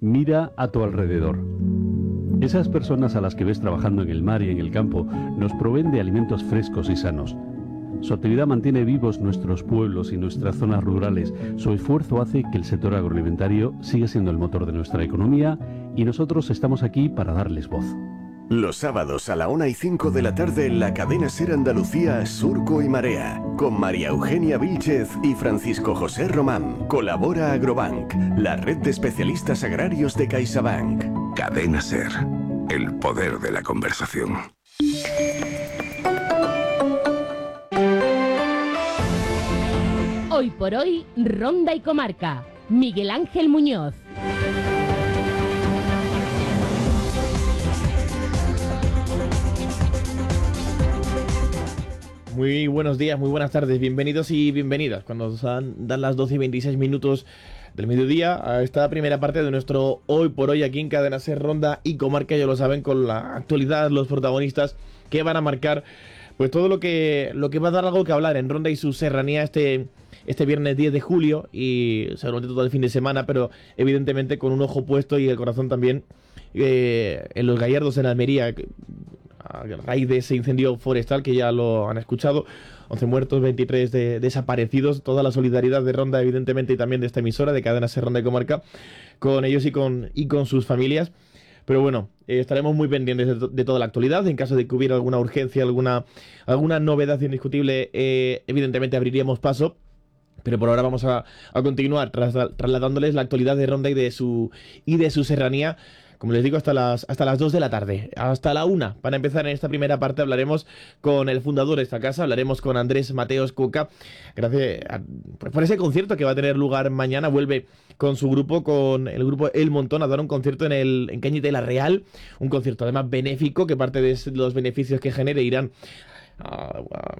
Mira a tu alrededor. Esas personas a las que ves trabajando en el mar y en el campo nos proveen de alimentos frescos y sanos. Su actividad mantiene vivos nuestros pueblos y nuestras zonas rurales. Su esfuerzo hace que el sector agroalimentario siga siendo el motor de nuestra economía y nosotros estamos aquí para darles voz. Los sábados a la 1:05 de la tarde en la cadena SER Andalucía, Surco y Marea, con María Eugenia Vílchez y Francisco José Román. Colabora Agrobank, la red de especialistas agrarios de CaixaBank. Cadena SER, el poder de la conversación. Hoy por hoy, Ronda y Comarca. Miguel Ángel Muñoz. Muy buenos días, muy buenas tardes, bienvenidos y bienvenidas. Cuando dan las 12:26 del mediodía a esta primera parte de nuestro Hoy por Hoy aquí en Cadena SER, Ronda y Comarca, ya lo saben, con la actualidad, los protagonistas que van a marcar pues todo lo que va a dar algo que hablar en Ronda y su serranía este viernes 10 de julio y seguramente todo el fin de semana, pero evidentemente con un ojo puesto y el corazón también en los Gallardos, en Almería, a raíz de ese incendio forestal que ya lo han escuchado. 11 muertos, 23 desaparecidos. Toda la solidaridad de Ronda, evidentemente, y también de esta emisora de Cadena SER, Ronda y Comarca, con ellos y con sus familias. Pero bueno, estaremos muy pendientes de toda la actualidad. En caso de que hubiera alguna urgencia, alguna novedad indiscutible, evidentemente abriríamos paso. Pero por ahora vamos a continuar trasladándoles la actualidad de Ronda y de su serranía. Como les digo, hasta las 2 de la tarde, hasta la 1. Para empezar en esta primera parte hablaremos con el fundador de esta casa, hablaremos con Andrés Mateos Coca, gracias por ese concierto que va a tener lugar mañana. Vuelve con su grupo, con el grupo El Montón, a dar un concierto en Cañete de la Real, un concierto además benéfico, que parte de los beneficios que genere irán